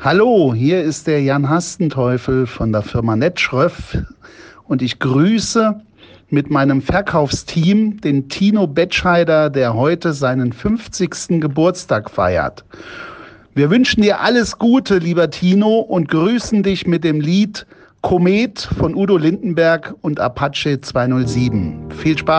Hallo, hier ist der Jan Hastenteufel von der Firma Netschröff und ich grüße mit meinem Verkaufsteam den Tino Betscheider, der heute seinen 50. Geburtstag feiert. Wir wünschen dir alles Gute, lieber Tino, und grüßen dich mit dem Lied Komet von Udo Lindenberg und Apache 207. Viel Spaß!